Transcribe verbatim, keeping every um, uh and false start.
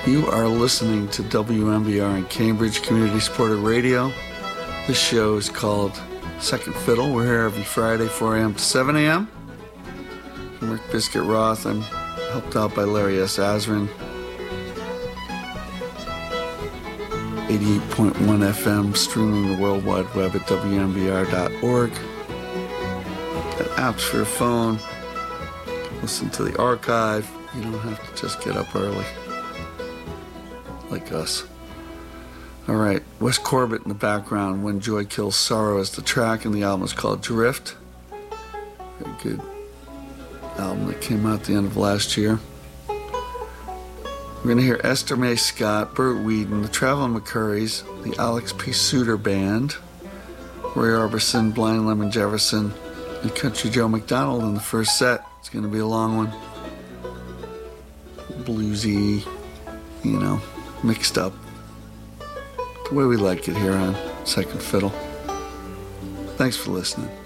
You are listening to W M B R in Cambridge Community Supported Radio. This show is called Second Fiddle. We're here every Friday, four a.m. to seven a.m. I'm Rick Biscuit Roth. I'm helped out by Larry S. Azrin. eighty-eight point one F M, streaming the World Wide Web at W M B R dot org. Got apps for your phone. Listen to the archive. You don't have to just get up early like us. All right, Wes Corbett in the background, When Joy Kills Sorrow is the track, and the album is called Drift. Very good album that came out at the end of last year. We're going to hear Esther Mae Scott, Burt Whedon, the Traveling McCurries, the Alex P. Suter Band, Roy Orbison, Blind Lemon Jefferson, and Country Joe McDonald in the first set. It's going to be a long one. Bluesy, you know, mixed up. The way we like it here on Second Fiddle. Thanks for listening.